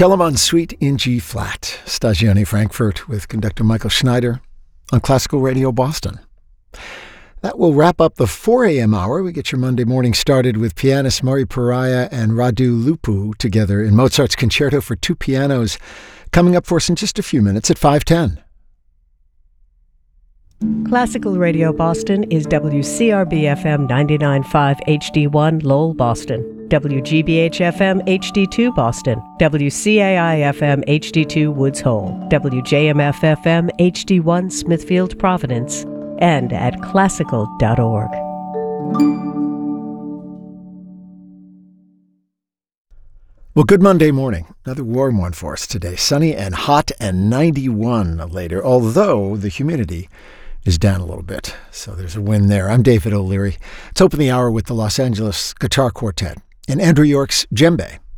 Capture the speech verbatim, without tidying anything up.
Telemann Suite in G-flat. Stagione Frankfurt with conductor Michael Schneider on Classical Radio Boston. That will wrap up the four a.m. hour. We get your Monday morning started with pianist Mari Pariah and Radu Lupu together in Mozart's Concerto for Two Pianos, coming up for us in just a few minutes at five ten. Classical Radio Boston is W C R B F M ninety-nine point five H D one Lowell, Boston, W G B H F M H D two Boston, W C A I F M H D two Woods Hole, W J M F F M H D one Smithfield, Providence, and at classical dot org. Well, good Monday morning. Another warm one for us today. Sunny and hot and ninety-one later, although the humidity is down a little bit. So there's a win there. I'm David O'Leary. Let's open the hour with the Los Angeles Guitar Quartet and Andrew York's djembe.